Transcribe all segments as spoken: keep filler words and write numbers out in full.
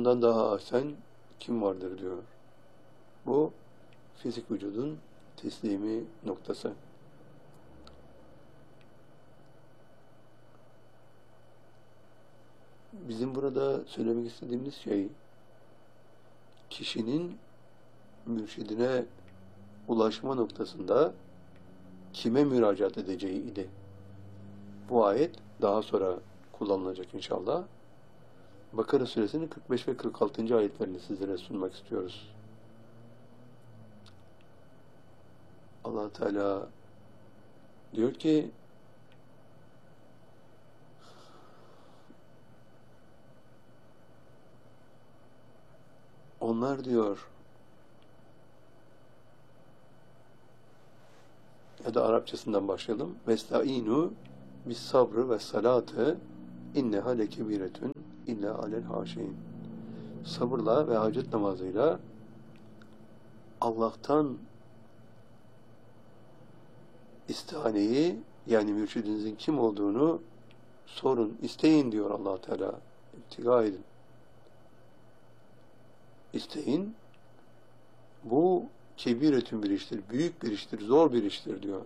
ondan daha ahsen kim vardır diyor. Bu fizik vücudun teslimi noktası. Bizim burada söylemek istediğimiz şey, kişinin mürşidine ulaşma noktasında kime müracaat edeceği idi. Bu ayet daha sonra kullanılacak inşallah. Bakara suresinin kırk beş ve kırk altıncı ayetlerini sizlere sunmak istiyoruz. Allah Teala diyor ki, onlar diyor, ya da Arapçasından başlayalım. Vestaînû bis sabrı ve salâtı inneha lekebiretun illa alel haşin. Sabırla ve hacet namazıyla Allah'tan istihaneyi, yani mürşidinizin kim olduğunu sorun, isteyin diyor Allah Teala. İptiga edin. İsteyin. Bu kebiretün bir iştir, büyük bir iştir, zor bir iştir diyor.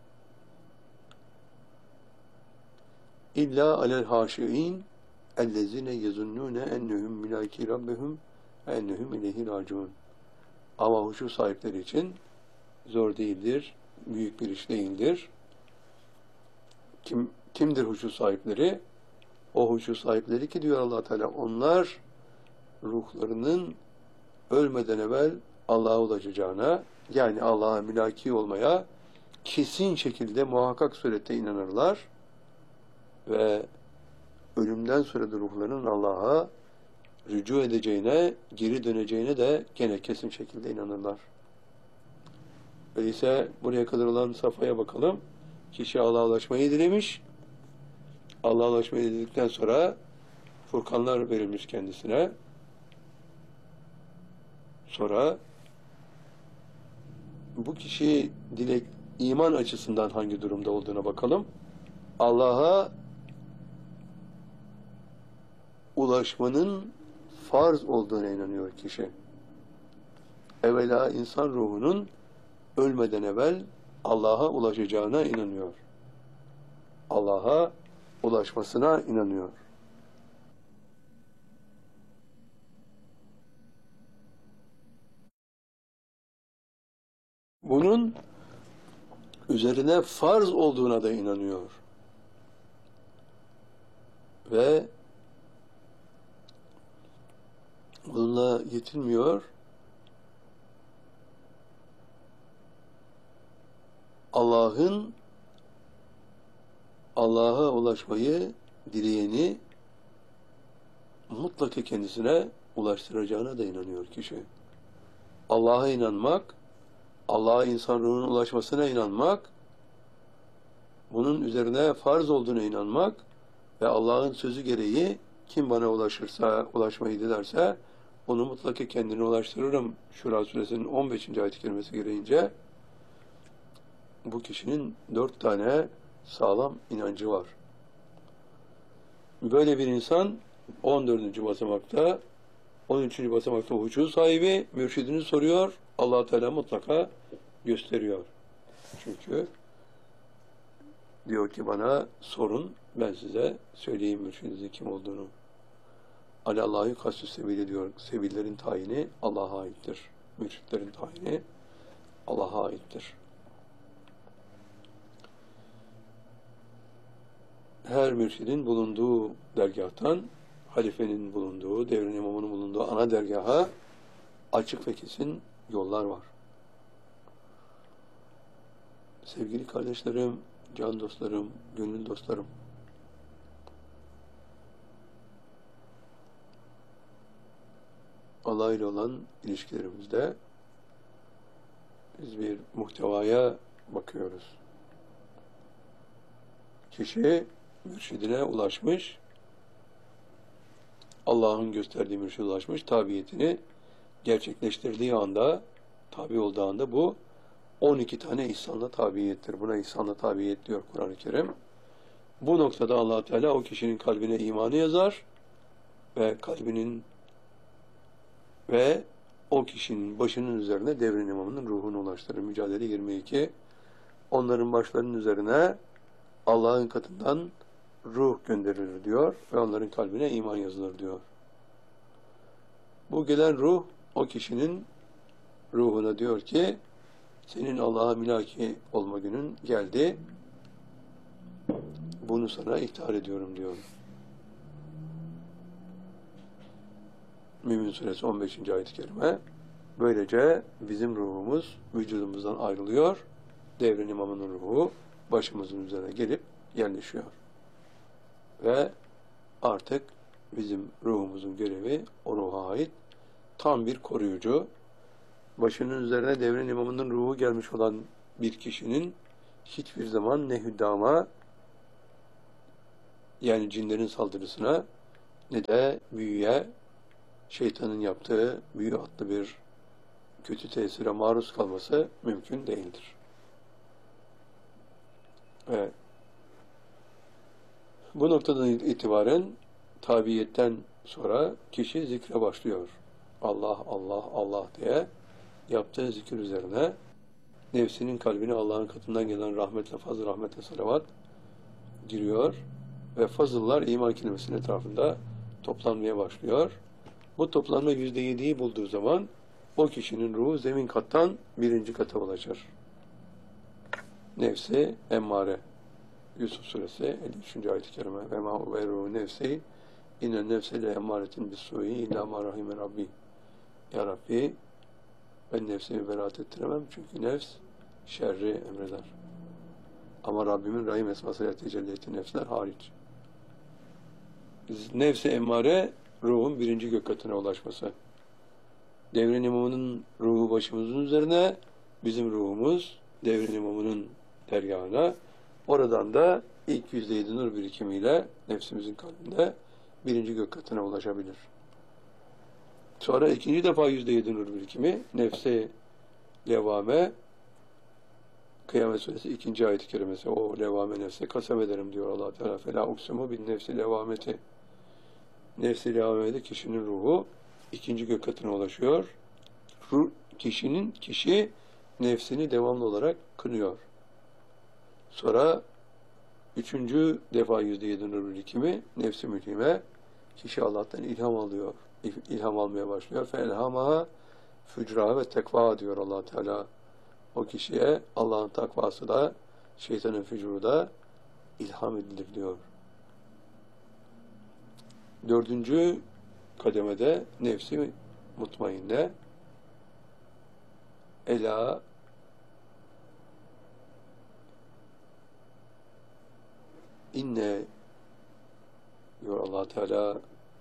İlla alel haşiin ellezine yezunnune ennehum mülaki rabbehum ennehum ileyhi raciun. Ama huşu sahipleri için zor değildir, büyük bir iş değildir. Kim kimdir huşu sahipleri? O huşu sahipleri ki diyor Allah Teala, onlar ruhlarının ölmeden evvel Allah'a ulaşacağına, yani Allah'a mülaki olmaya kesin şekilde muhakkak surette inanırlar ve ölümden sonra da ruhlarının Allah'a rücu edeceğine, geri döneceğine de gene kesin şekilde inanırlar. Öyleyse buraya kadar olan safhaya bakalım. Kişi Allah'a ulaşmayı dilemiş. Allah'a ulaşmayı diledikten sonra Furkanlar verilmiş kendisine. Sonra bu kişi dilek iman açısından hangi durumda olduğuna bakalım. Allah'a ulaşmanın farz olduğuna inanıyor kişi. Evvela insan ruhunun ölmeden evvel Allah'a ulaşacağına inanıyor. Allah'a ulaşmasına inanıyor. Bunun üzerine farz olduğuna da inanıyor. Ve bununla yetinmiyor. Allah'ın Allah'a ulaşmayı dileyeni mutlaka kendisine ulaştıracağına da inanıyor kişi. Allah'a inanmak, Allah'a insan ruhunun ulaşmasına inanmak, bunun üzerine farz olduğuna inanmak ve Allah'ın sözü gereği kim bana ulaşırsa, ulaşmayı dilerse onu mutlaka kendine ulaştırırım. Şura suresinin on beşinci ayet-i kerimesi gereğince bu kişinin dört tane sağlam inancı var. Böyle bir insan on dördüncü basamakta, on üçüncü basamakta huşu sahibi, mürşidini soruyor, Allah Teala mutlaka gösteriyor. Çünkü diyor ki bana sorun, ben size söyleyeyim mürşidinizin kim olduğunu. Alallâhi kastü sebili diyor. Sebillerin tayini Allah'a aittir. Mürşitlerin tayini Allah'a aittir. Her mürşidin bulunduğu dergâhtan, halifenin bulunduğu, devrin imamının bulunduğu ana dergaha açık ve kesin yollar var. Sevgili kardeşlerim, can dostlarım, gönül dostlarım, Allah ile olan ilişkilerimizde biz bir muhtevaya bakıyoruz. Kişi mürşidine ulaşmış, Allah'ın gösterdiği mürşide ulaşmış, tabiyetini gerçekleştirdiği anda, tabi olduğu anda bu on iki tane ihsanla tabiyettir. Buna ihsanla tabiyet diyor Kur'an-ı Kerim. Bu noktada Allah Teala o kişinin kalbine imanı yazar ve kalbinin ve o kişinin başının üzerine devrin imamının ruhunu ulaştırır. Mücadele yirmi iki. Onların başlarının üzerine Allah'ın katından ruh gönderilir diyor ve onların kalbine iman yazılır diyor. Bu gelen ruh o kişinin ruhuna diyor ki senin Allah'a mülaki olma günün geldi. Bunu sana ihtar ediyorum diyor. Mümin Suresi on beşinci ayet-i kerime. Böylece bizim ruhumuz vücudumuzdan ayrılıyor. Devrin imamının ruhu başımızın üzerine gelip yerleşiyor. Ve artık bizim ruhumuzun görevi o ruha ait tam bir koruyucu. Başının üzerine devrin imamının ruhu gelmiş olan bir kişinin hiçbir zaman ne hüddama yani cinlerin saldırısına ne de büyüye şeytanın yaptığı büyü adlı bir kötü tesire maruz kalması mümkün değildir. Evet. Bu noktadan itibaren tabiyetten sonra kişi zikre başlıyor. Allah, Allah, Allah diye yaptığı zikir üzerine nefsinin kalbine Allah'ın katından gelen rahmetle, fazl rahmetle salavat giriyor ve fazıllar iman kelimesinin etrafında toplanmaya başlıyor. Bu toplanma yüzde yediyi bulduğu zaman o kişinin ruhu zemin kattan birinci kata ulaşır. Nefsi emmare. Yusuf Suresi elli üçüncü ayet-i kerime. Ve ma uveyru nefsi innen nefse le emmaretin bis-su'i illa ma rahime rabbi. Ya Rabbi ben nefsimi beraat ettiremem çünkü nefs şerri emreder. Ama Rabbimin rahim esmasıyla tecelli ettiği nefsler hariç. Nefsi emmare ruhun birinci gök katına ulaşması. Devrin imamının ruhu başımızın üzerine, bizim ruhumuz devrin imamının dergahına. Oradan da ilk yüzde yedi nur birikimiyle nefsimizin kalbinde birinci gök katına ulaşabilir. Sonra ikinci defa yüzde yedi nur birikimi nefse levame Kıyamet Suresi ikinci ayet-i kerimesi o levame nefse kasem ederim diyor Allah Teala. Fela uksumu bin nefsi levameti. Nefsi levamede kişinin ruhu ikinci gök katına ulaşıyor. Ruh, kişinin kişi nefsini devamlı olarak kınıyor. Sonra üçüncü defa yüzde yedi nur birikimi nefsi mülhime kişi Allah'tan ilham alıyor. İlham almaya başlıyor. Felhamaha fücra ve tekva diyor Allah Teala. O kişiye Allah'ın takvası da şeytanın fücuru da ilham edilir diyor. Dördüncü kademede nefsi mutmainne ela inne diyor Allah Teala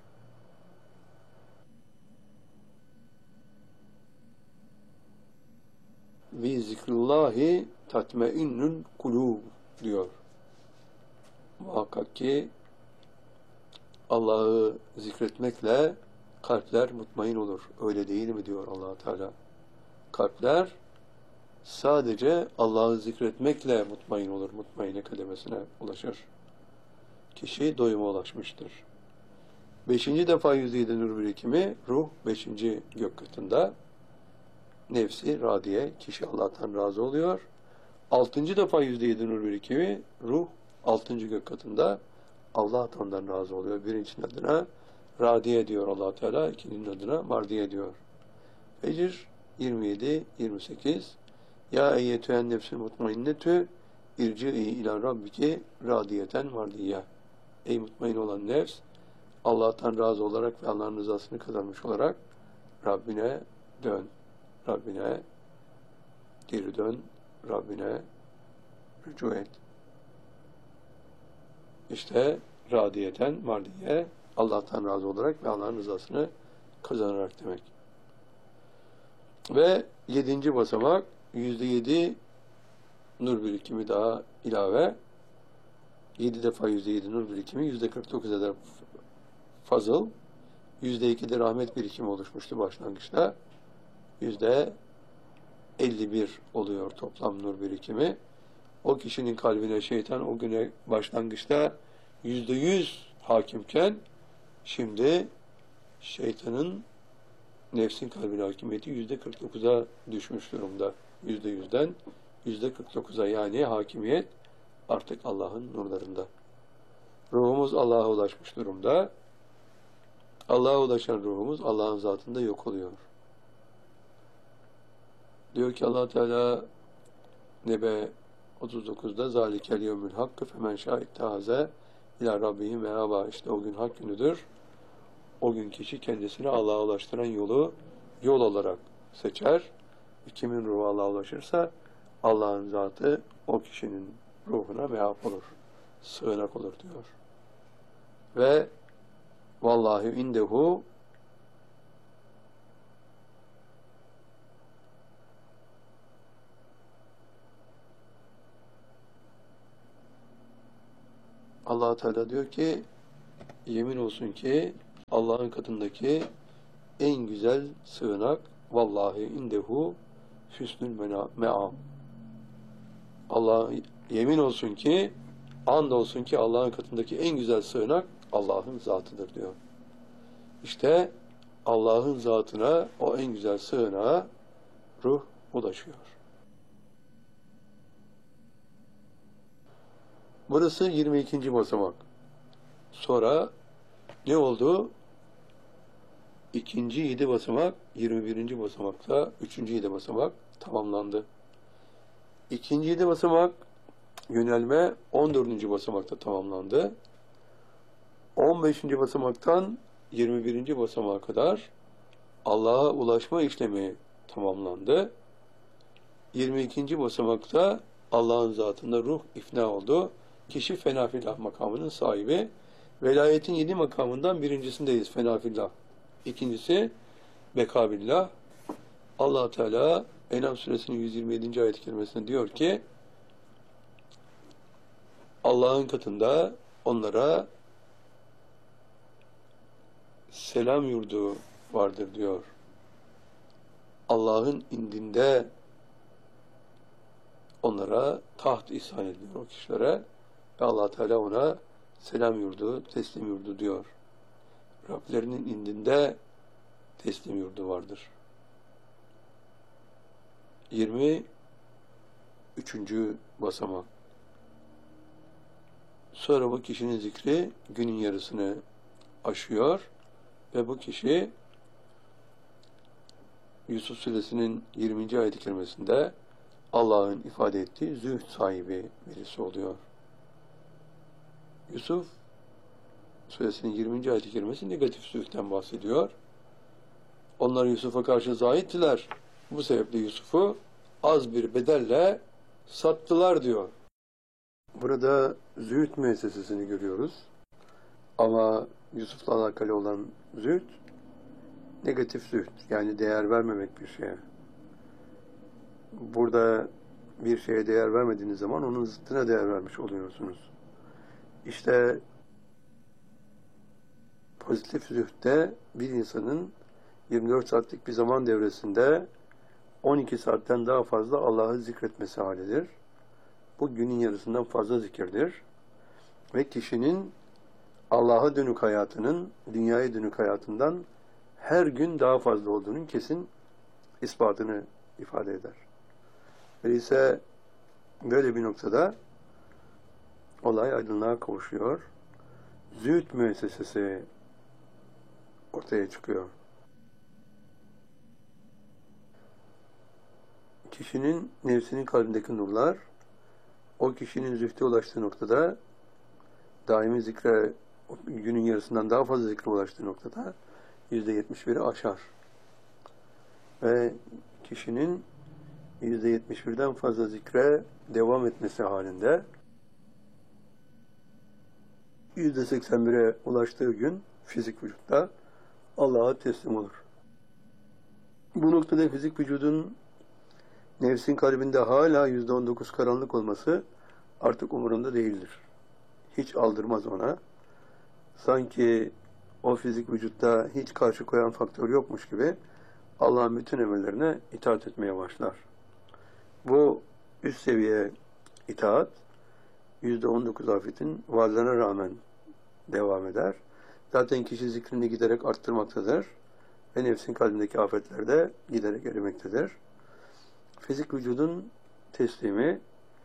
ve zikrullahi tatmeinnul kulub diyor. Muhakkak ki Allah'ı zikretmekle kalpler mutmain olur. Öyle değil mi diyor Allah Teala. Kalpler sadece Allah'ı zikretmekle mutmain olur. Mutmaine kademesine ulaşır. Kişi doyuma ulaşmıştır. Beşinci defa yüzde yedi nur birikimi ruh beşinci gök katında. Nefsi radiye, kişi Allah'tan razı oluyor. Altıncı defa yüzde yedi nur birikimi ruh altıncı gök katında. Allah ondan razı oluyor. Birincinin adına radiye diyor Allah Teala, ikincinin adına mardiye diyor. Fecr yirmi yedi yirmi sekiz. Ya eyyetühen nefsül mutmainnetü irci'i ila rabbiki radiyeten mardiye. Ey mutmain olan nefs, Allah'tan razı olarak ve Allah'ın rızasını kazanmış olarak Rabbine dön. Rabbine geri dön. Rabbine rücu et. İşte radiyeten mardiye Allah'tan razı olarak ve Allah'ın rızasını kazanarak demek. Ve yedinci basamak yüzde yedi nur birikimi daha ilave. Yedi defa yüzde yedi nur birikimi yüzde kırk dokuz eder fazıl. Yüzde iki de rahmet birikimi oluşmuştu başlangıçta. Yüzde elli bir oluyor toplam nur birikimi. O kişinin kalbine şeytan o güne başlangıçta yüzde yüz hakimken şimdi şeytanın nefsin kalbine hakimiyeti yüzde kırk dokuza düşmüş durumda. Yüzde yüzden yüzde kırk dokuza, yani hakimiyet artık Allah'ın nurlarında. Ruhumuz Allah'a ulaşmış durumda. Allah'a ulaşan ruhumuz Allah'ın zatında yok oluyor. Diyor ki Allah Teala Nebe otuz dokuzda zalikel yevmül hakkı femen şa'ittahaze ila rabbihi merhaba. İşte o gün hak günüdür. O gün kişi kendisini Allah'a ulaştıran yolu yol olarak seçer. Kimin ruhu Allah'a ulaşırsa Allah'ın zatı o kişinin ruhuna mehap olur, sığınak olur diyor. Ve vallahi indehu Allah Teala diyor ki yemin olsun ki Allah'ın katındaki en güzel sığınak vallahi indehu hüsnül me'ab. Allah yemin olsun ki, and olsun ki Allah'ın katındaki en güzel sığınak Allah'ın zatıdır diyor. İşte Allah'ın zatına, o en güzel sığınağa ruh ulaşıyor. Burası yirmi ikinci basamak. Sonra ne oldu? İkinci yedi basamak, yirmi birinci basamakta üçüncü yedi basamak tamamlandı. İkinci yedi basamak yönelme on dördüncü basamakta tamamlandı. on beşinci basamaktan yirmi birinci basamağa kadar Allah'a ulaşma işlemi tamamlandı. yirmi ikinci basamakta Allah'ın zatında ruh ifna oldu. Kişi fenafillah makamının sahibi. Velayetin yedi makamından birincisindeyiz, fenafillah. İkincisi bekabillah. Allah Teala En'am suresinin yüz yirmi yedinci ayet-i kerimesinde diyor ki Allah'ın katında onlara selam yurdu vardır diyor. Allah'ın indinde onlara taht ihsan ediliyor o kişilere ve Allah Teala ona selam yurdu, teslim yurdu diyor. Rablerinin indinde teslim yurdu vardır. yirmi üçüncü basamak. Sonra bu kişinin zikri günün yarısını aşıyor ve bu kişi Yusuf Suresinin yirminci ayet-i kerimesinde Allah'ın ifade ettiği zühd sahibi birisi oluyor. Yusuf Suresinin yirminci ayet-i kerimesi negatif zühdten bahsediyor. Onlar Yusuf'a karşı zahittiler. Bu sebeple Yusuf'u az bir bedelle sattılar diyor. Burada zühd müessesesini görüyoruz. Ama Yusuf'la alakalı olan zühd, negatif zühd, yani değer vermemek bir şeye. Burada bir şeye değer vermediğiniz zaman onun zıttına değer vermiş oluyorsunuz. İşte pozitif zühdde bir insanın yirmi dört saatlik bir zaman devresinde on iki saatten daha fazla Allah'ı zikretmesi halidir. Bu günün yarısından fazla zikirdir. Ve kişinin Allah'a dönük hayatının, dünyaya dönük hayatından her gün daha fazla olduğunun kesin ispatını ifade eder. Öyleyse böyle bir noktada olay aydınlığa kavuşuyor. Zühd müessesesi ortaya çıkıyor. Kişinin nefsinin kalbindeki nurlar, o kişinin zühde ulaştığı noktada, daimi zikre, günün yarısından daha fazla zikre ulaştığı noktada yüzde yetmiş biri aşar. Ve kişinin yüzde yetmiş birden fazla zikre devam etmesi halinde yüzde seksen bire ulaştığı gün fizik vücutta Allah'a teslim olur. Bu noktada fizik vücudun nefsin kalbinde hala yüzde on dokuz karanlık olması artık umurunda değildir. Hiç aldırmaz ona. Sanki o fizik vücutta hiç karşı koyan faktör yokmuş gibi Allah'ın bütün emirlerine itaat etmeye başlar. Bu üst seviye itaat yüzde on dokuz afetin varlığına rağmen devam eder. Zaten kişi zikrini giderek arttırmaktadır. ve nefsin kalbindeki afetler de giderek erimektedir. Fizik vücudun teslimi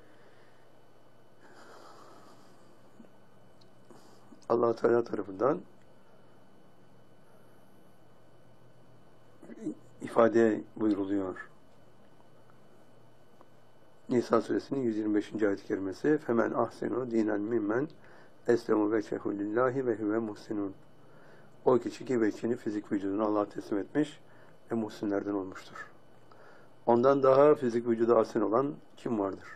Allah Teala tarafından ifade buyruluyor. Nisa suresinin yüz yirmi beşinci ayet-i kerimesi Femen ahsenu dinen mimmen eslemu veçehu lillahi ve huve muhsinun. O kişi ki veçhini, fizik vücudunu Allah'a teslim etmiş ve muhsinlerden olmuştur. Ondan daha fizik vücudu ahsen olan kim vardır?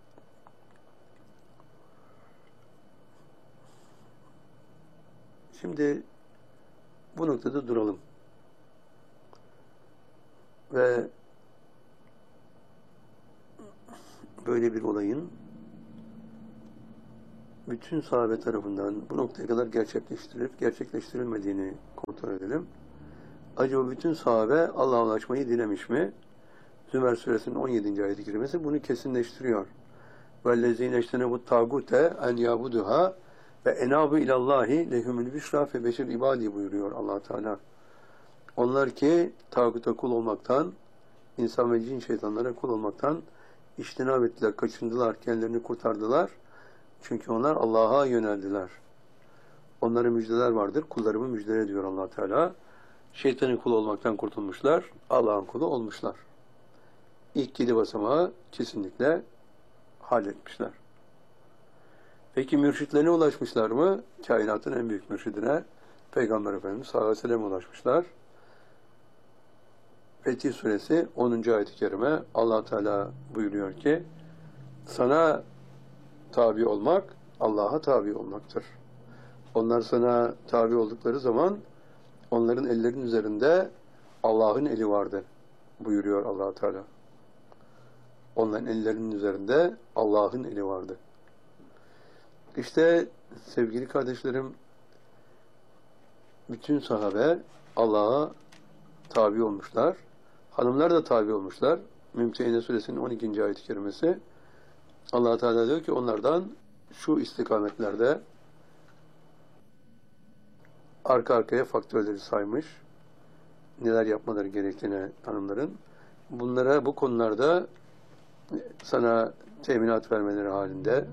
Şimdi bu noktada duralım. Ve böyle bir olayın bütün sahabe tarafından bu noktaya kadar gerçekleştirilip gerçekleştirilmediğini kontrol edelim. Acaba bütün sahabe Allah'a ulaşmayı dilemiş mi? Zümer suresinin on yedinci ayet-i kerimesi bunu kesinleştiriyor. وَالَّذ۪ينَ اجْتَنَبُوا التَّاغُوتَ اَنْ يَعْبُدُهَا وَاَنَابُوا اِلَى اللّٰهِ لَهُمُ الْبِشْرَى فَبَشِرْ ibadi buyuruyor Allah Teala. Onlar ki tağuta kul olmaktan, insan ve cin şeytanlara kul olmaktan iştinab ettiler, kaçındılar, kendilerini kurtardılar. Çünkü onlar Allah'a yöneldiler. Onlara müjdeler vardır. Kullarımı müjdele diyor Allah Teala. Şeytanın kulu olmaktan kurtulmuşlar. Allah'ın kulu olmuşlar. İlk yedi basamağı kesinlikle halletmişler. Peki mürşitlerine ulaşmışlar mı? Kainatın en büyük mürşidine Peygamber Efendimiz sallallahu aleyhi ve sellem'e ulaşmışlar. Fetih suresi onuncu ayet-i kerime Allah Teala buyuruyor ki sana tabi olmak Allah'a tabi olmaktır. Onlar sana tabi oldukları zaman onların ellerinin üzerinde Allah'ın eli vardı buyuruyor Allah Teala. Onların ellerinin üzerinde Allah'ın eli vardı. İşte sevgili kardeşlerim, bütün sahabe Allah'a tabi olmuşlar. Hanımlar da tabi olmuşlar. Mümtehine suresinin on ikinci ayet-i kerimesi Allah Teala diyor ki onlardan şu istikametlerde arka arkaya faktörleri saymış. Neler yapmaları gerektiğini hanımların. Bunlara bu konularda sana teminat vermeleri halinde,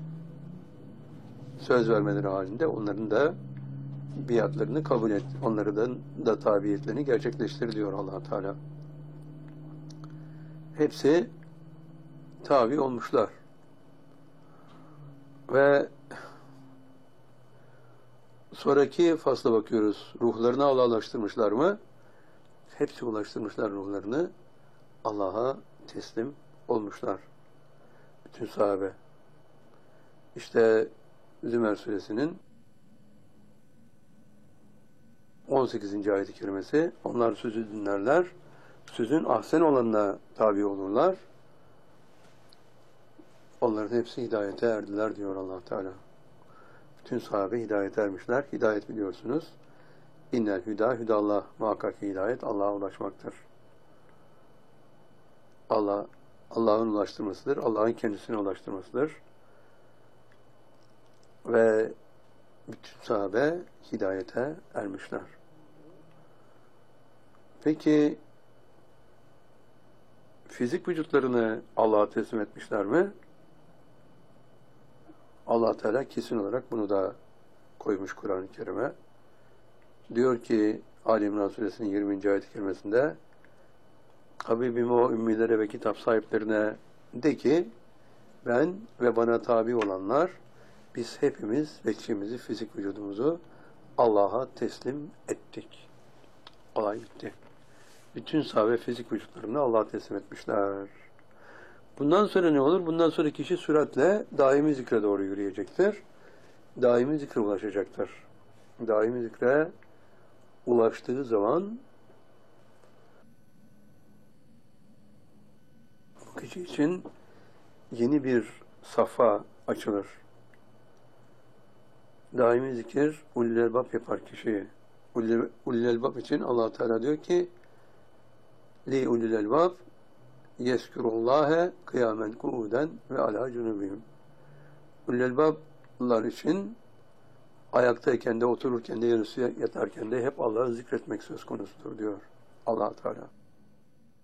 söz vermeleri halinde onların da biatlarını kabul et. Onların da tabiyetlerini gerçekleştir diyor Allah Teala. Hepsi tabi olmuşlar. Ve sonraki fasla bakıyoruz. Ruhlarını Allah'a ulaştırmışlar mı? Hepsi ulaştırmışlar ruhlarını. Allah'a teslim olmuşlar. Bütün sahabe. İşte Zümer suresinin on sekizinci ayet-i kerimesi onlar sözü dinlerler. Sözün ahsen olanına tabi olurlar. Onların hepsi hidayete erdiler diyor Allah Teala. Bütün sahabe hidayete ermişler. Hidayet biliyorsunuz. İnnel hüda hüdallah. Muhakkak hidayet Allah'a ulaşmaktır. Allah Allah'ın ulaştırmasıdır. Allah'ın kendisine ulaştırmasıdır. Ve bütün sahabe hidayete ermişler. Peki fizik vücutlarını Allah'a teslim etmişler mi? Allah Teala kesin olarak bunu da koymuş Kur'an-ı Kerim'e. Diyor ki Ali İmran suresinin yirminci ayet-i kerimesinde Habibim o ümmilere ve kitap sahiplerine de ki ben ve bana tabi olanlar biz hepimiz veçhimizi, fizik vücudumuzu Allah'a teslim ettik. Olay bitti. Bütün sahabe fizik vücutlarını Allah'a teslim etmişler. Bundan sonra ne olur? Bundan sonra kişi süratle daimi zikre doğru yürüyecektir. Daimi zikre ulaşacaktır. Daimi zikre ulaştığı zaman bu kişi için yeni bir safha açılır. Daimi zikir ulul elbab yapar kişiyi. Ulul elbab için Allah Teala diyor ki li ulul elbab yezkurullâhe kıyamen ku'uden ve alâ cunubihim. Ulul elbablar için ayaktayken de, otururken de, yarısı yatarken de hep Allah'ı zikretmek söz konusudur diyor Allah Teala.